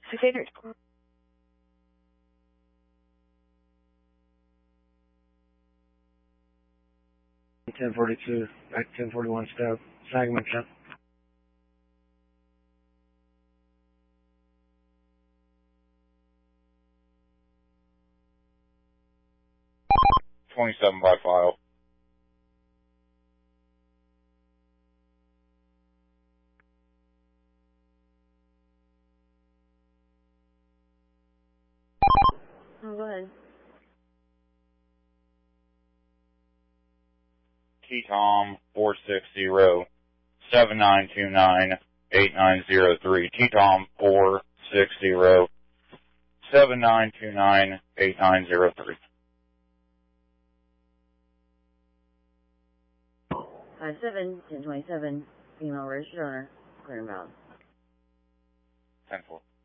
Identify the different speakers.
Speaker 1: 600.
Speaker 2: 1042, back 1041 step, Sangamon Camp.
Speaker 3: $27 by file.
Speaker 1: Oh, go ahead.
Speaker 3: T-Tom 460-7929-8903. T-Tom 460-7929-8903.
Speaker 1: 57-1027, female registered owner, clear and bound.
Speaker 3: 10-4.